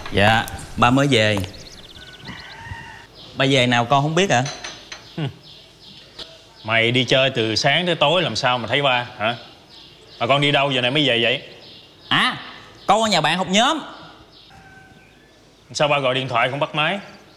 Dạ, ba mới về. Ba về nào con không biết hả? Mày đi chơi từ sáng tới tối làm sao mà thấy ba hả? Mà con đi đâu giờ này mới về vậy? À, con ở nhà bạn học nhóm. Sao ba gọi điện thoại không bắt máy?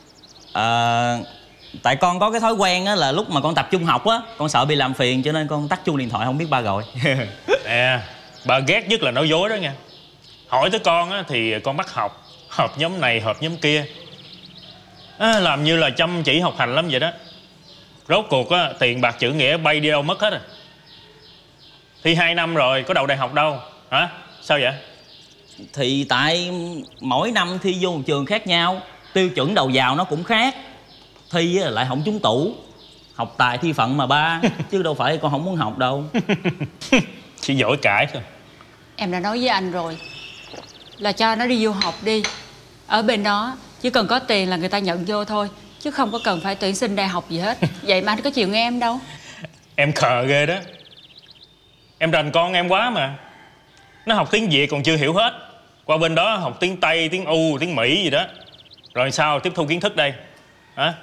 Tại con có cái thói quen á là lúc mà con tập trung học á, con sợ bị làm phiền cho nên con tắt chuông điện thoại không biết ba gọi. Nè, ba ghét nhất là nói dối đó nha. Hỏi tới con á thì con bắt học, họp nhóm này họp nhóm kia, làm như là chăm chỉ học hành lắm vậy đó. Rốt cuộc á tiền bạc chữ nghĩa bay đi đâu mất hết rồi. Thi 2 năm rồi có đậu đại học đâu hả? Sao vậy? Thì tại mỗi năm thi vô một trường khác nhau, tiêu chuẩn đầu vào nó cũng khác. Thi á lại không trúng tủ. Học tài thi phận mà ba. Chứ đâu phải con không muốn học đâu. Chỉ giỏi cãi thôi. Em đã nói với anh rồi là cho nó đi du học đi. Ở bên đó chỉ cần có tiền là người ta nhận vô thôi, chứ không có cần phải tuyển sinh đại học gì hết. Vậy mà anh có chịu nghe em đâu. Em khờ ghê đó. Em rành con em quá mà. Nó học tiếng Việt còn chưa hiểu hết, qua bên đó học tiếng Tây, tiếng U, tiếng Mỹ gì đó. Rồi sao tiếp thu kiến thức đây hả?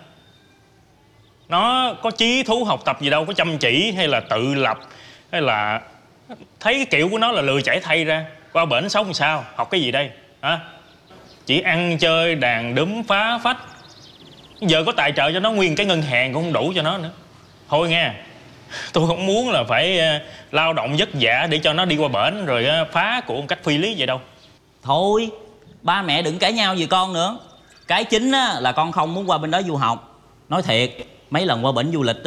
Nó có chí thú học tập gì đâu, có chăm chỉ hay là tự lập, hay là thấy cái kiểu của nó là lười chảy thay ra. Qua bển sống làm sao, học cái gì đây hả? Chỉ ăn chơi đàn đúm phá phách. Giờ có tài trợ cho nó nguyên cái ngân hàng cũng không đủ cho nó nữa. Thôi nghe, tôi không muốn là phải lao động vất vả để cho nó đi qua bển rồi phá của một cách phi lý vậy đâu. Thôi, ba mẹ đừng cãi nhau gì con nữa. Cái chính á là con không muốn qua bên đó du học. Nói thiệt, mấy lần qua bển du lịch